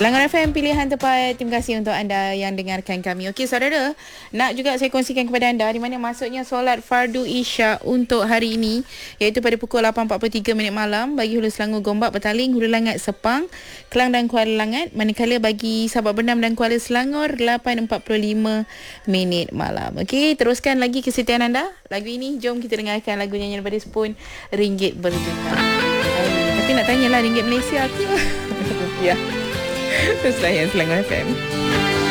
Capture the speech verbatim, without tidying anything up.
Selangor F M, pilihan tepat. Terima kasih untuk anda yang dengarkan kami. Okey saudara, nak juga saya kongsikan kepada anda di mana masuknya solat fardu Isya untuk hari ini, iaitu pada pukul lapan empat puluh tiga minit malam bagi Hulu Selangor Gombak Petaling, Hulu Langat Sepang, Kelang dan Kuala Langat. Manakala bagi Sabak Bernam dan Kuala Selangor lapan empat puluh lima minit malam. Okey, teruskan lagi kesetiaan anda. Lagu ini jom kita dengarkan lagu nyanyian daripada Spoon, Ringgit Berjuta. Tapi nak tanyalah, ringgit Malaysia ke? Ya. Terus layan Selangor F M.